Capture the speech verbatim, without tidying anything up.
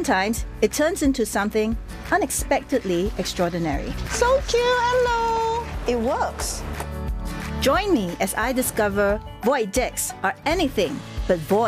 sometimes it turns into something unexpectedly extraordinary. So cute, hello! It works. Join me as I discover void decks are anything but void.